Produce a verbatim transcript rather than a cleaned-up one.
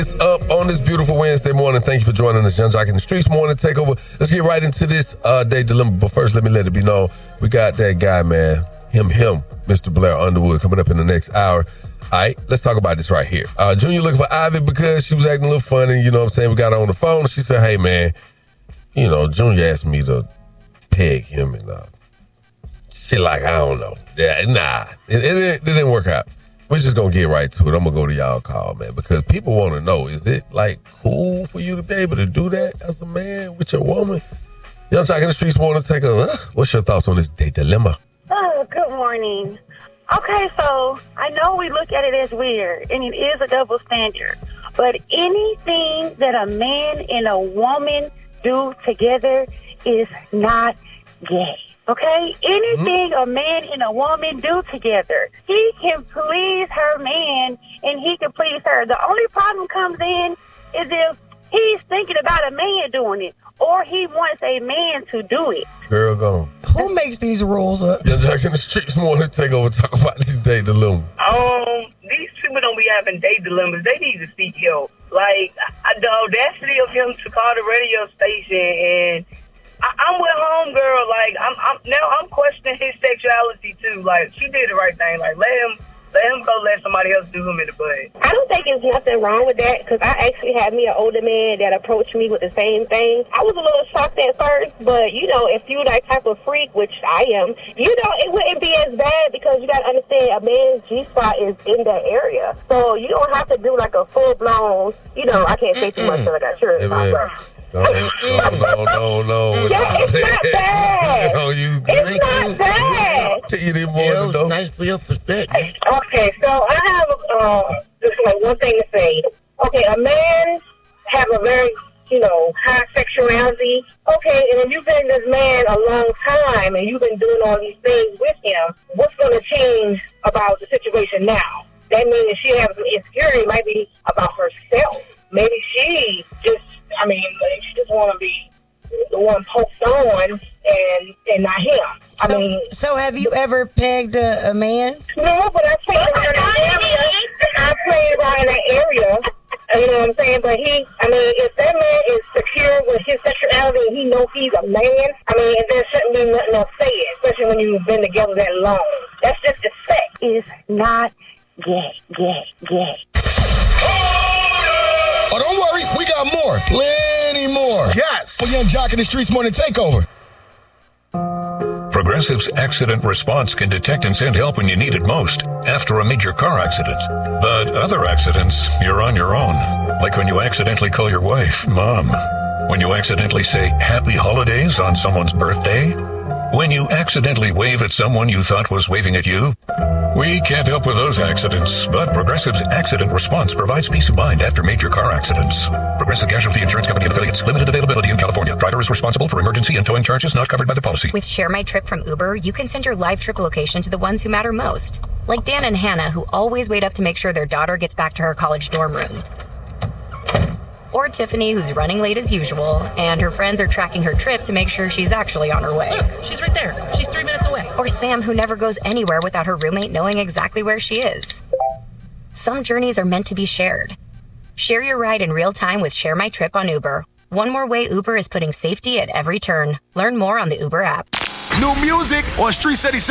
is up on this beautiful Wednesday morning. Thank you for joining us, Young Jock in the Streets Morning Takeover. Let's get right into this uh, day dilemma. But first, let me let it be known, we got that guy, man, him, him, Mister Blair Underwood, coming up in the next hour. All right, let's talk about this right here. Uh, Junior looking for Ivy because she was acting a little funny. You know what I'm saying? We got her on the phone. She said, hey, man, you know, Junior asked me to peg him and uh, she like, I don't know. Yeah, nah, it, it, it didn't work out. We're just going to get right to it. I'm going to go to y'all call, man, because people want to know, is it, like, cool for you to be able to do that as a man with your woman? Young Jock in the Streets Morning Takeover. Huh? What's your thoughts on this day dilemma? Oh, good morning. Okay, so I know we look at it as weird, and it is a double standard, but anything that a man and a woman do together is not gay. Okay? Anything mm-hmm. a man and a woman do together, he can please her man and he can please her. The only problem comes in is if he's thinking about a man doing it or he wants a man to do it. Girl gone. Who makes these rules up? Young Jock in the Streets Morning Takeover. Talk about this day dilemma. Um, these people don't be having day dilemmas. They need to seek help. Like, I, the audacity of him to call the radio station and I, I'm with homegirl. Like, I'm, I'm now I'm questioning his sexuality too. Like, she did the right thing. Like, let him, let him go. Let somebody else do him in the butt. I don't think there's nothing wrong with that because I actually had me an older man that approached me with the same thing. I was a little shocked at first, but you know, if you that type of freak, which I am, you know, it wouldn't be as bad because you got to understand a man's G spot is in that area, so you don't have to do like a full blown. You know, I can't say too much because I got sure. No, no, no, no, no. Yeah, it's not bad. No, you, it's not bad. Talk to you this morning, though. Nice for your perspective. Okay, so I have uh, just like one thing to say. Okay, a man have a very, you know, high sexuality. Okay, and if you've been this man a long time and you've been doing all these things with him, what's going to change about the situation now? That means she has some insecurity, might be about herself. Maybe she just, I mean, she just want to be the one poked on and and not him. I so, mean, so have you ever pegged a, a man? No, but I played around that area. I played around in that area. You know what I'm saying? But he, I mean, if that man is secure with his sexuality and he knows he's a man, I mean, there shouldn't be nothing else said, especially when you've been together that long. That's just the sex. It's not gay, gay, gay. Oh, don't worry. We got more. Plenty more. Yes. For Young Jock in the Streets Morning Takeover. Progressive's accident response can detect and send help when you need it most after a major car accident. But other accidents, you're on your own. Like when you accidentally call your wife Mom. When you accidentally say Happy Holidays on someone's birthday. When you accidentally wave at someone you thought was waving at you. We can't help with those accidents, but Progressive's accident response provides peace of mind after major car accidents. Progressive Casualty Insurance Company and affiliates. Limited availability in California. Driver is responsible for emergency and towing charges not covered by the policy. With Share My Trip from Uber, you can send your live trip location to the ones who matter most. Like Dan and Hannah, who always wait up to make sure their daughter gets back to her college dorm room. Or Tiffany, who's running late as usual, and her friends are tracking her trip to make sure she's actually on her way. Look, she's right there. She's three minutes away. Or Sam, who never goes anywhere without her roommate knowing exactly where she is. Some journeys are meant to be shared. Share your ride in real time with Share My Trip on Uber. One more way Uber is putting safety at every turn. Learn more on the Uber app. New music on Street City